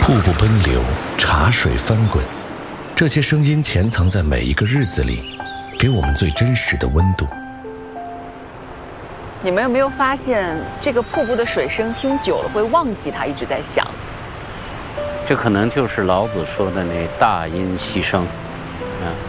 瀑布奔流，茶水翻滚，这些声音潜藏在每一个日子里，给我们最真实的温度。 你们有没有发现，这个瀑布的水声听久了会忘记它一直在响？ 这可能就是老子说的那大音希声。